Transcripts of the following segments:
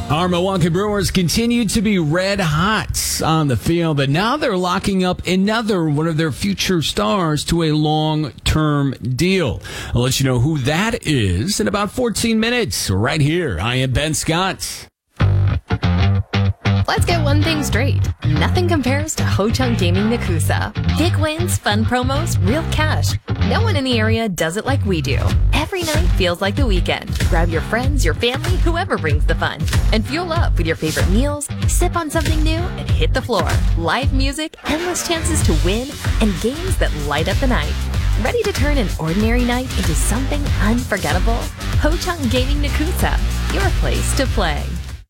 Our Milwaukee Brewers continue to be red hot on the field, but now they're locking up another one of their future stars to a long-term deal. I'll let you know who that is in about 14 minutes. Right here, I am Ben Scott. Let's get one thing straight. Nothing compares to Ho-Chunk Gaming Nakusa. Big wins, fun promos, real cash. No one in the area does it like we do. Every night feels like the weekend. Grab your friends, your family, whoever brings the fun. And fuel up with your favorite meals, sip on something new, and hit the floor. Live music, endless chances to win, and games that light up the night. Ready to turn an ordinary night into something unforgettable? Ho-Chunk Gaming Nakusa, your place to play.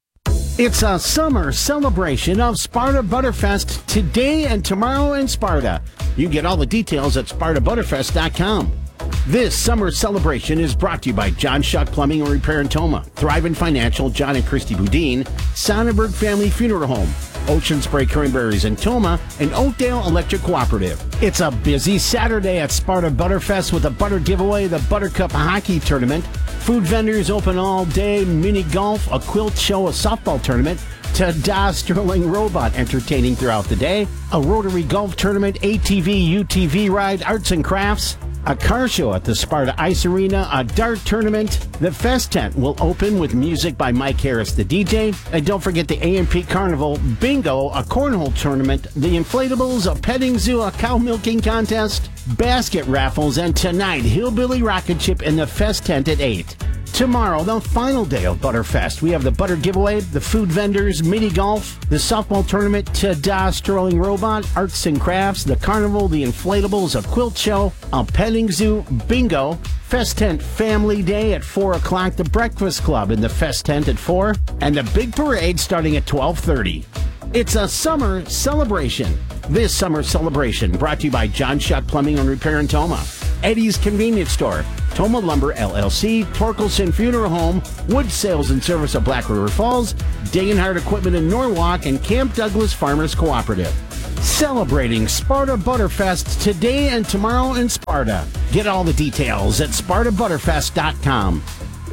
It's a summer celebration of Sparta Butterfest today and tomorrow in Sparta. You can get all the details at SpartaButterfest.com. This summer celebration is brought to you by John Shuck Plumbing and Repair in Toma, Thrivent Financial, John and Christy Boudin, Sonnenberg Family Funeral Home, Ocean Spray Cranberries in Toma, and Oakdale Electric Cooperative. It's a busy Saturday at Sparta Butterfest with a butter giveaway, the Buttercup Hockey Tournament, food vendors open all day, mini golf, a quilt show, a softball tournament, Ta-da Sterling Robot entertaining throughout the day, a Rotary Golf Tournament, ATV, UTV ride, arts and crafts, a car show at the Sparta Ice Arena, a dart tournament. The Fest Tent will open with music by Mike Harris, the DJ. And don't forget the A&P Carnival, bingo, a cornhole tournament, the inflatables, a petting zoo, a cow milking contest, basket raffles, and tonight, Hillbilly Rocket Ship in the Fest Tent at 8. Tomorrow, the final day of Butterfest, we have the butter giveaway, the food vendors, mini golf, the softball tournament, Ta-da Sterling Robot, arts and crafts, the carnival, the inflatables, a quilt show, a petting zoo, bingo, Fest Tent Family Day at 4 o'clock, the Breakfast Club in the Fest Tent at 4, and the big parade starting at 12:30. It's a summer celebration. This summer celebration brought to you by John Shuck Plumbing and Repair in Toma, Eddie's Convenience Store, Toma Lumber LLC, Torkelson Funeral Home, Wood Sales and Service of Black River Falls, Dagenhart Equipment in Norwalk, and Camp Douglas Farmers Cooperative. Celebrating Sparta Butterfest today and tomorrow in Sparta. Get all the details at SpartaButterfest.com.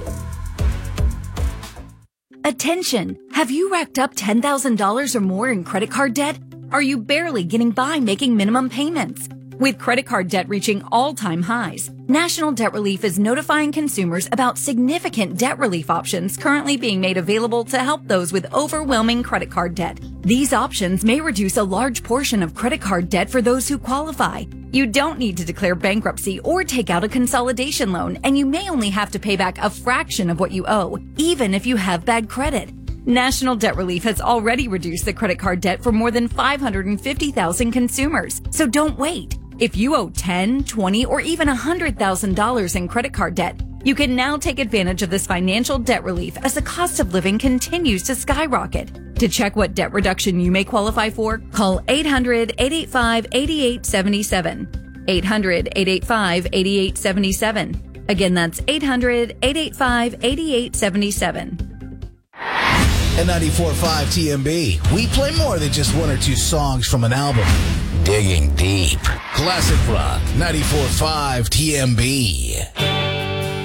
Attention! Have you racked up $10,000 or more in credit card debt? Are you barely getting by making minimum payments? With credit card debt reaching all-time highs, National Debt Relief is notifying consumers about significant debt relief options currently being made available to help those with overwhelming credit card debt. These options may reduce a large portion of credit card debt for those who qualify. You don't need to declare bankruptcy or take out a consolidation loan, and you may only have to pay back a fraction of what you owe, even if you have bad credit. National Debt Relief has already reduced the credit card debt for more than 550,000 consumers, so don't wait. If you owe $10,000, $20,000, or even $100,000 in credit card debt, you can now take advantage of this financial debt relief as the cost of living continues to skyrocket. To check what debt reduction you may qualify for, call 800-885-8877. 800-885-8877. Again, that's 800-885-8877. At 94.5 TMB, we play more than just one or two songs from an album. Digging deep. Classic rock, 94.5 TMB.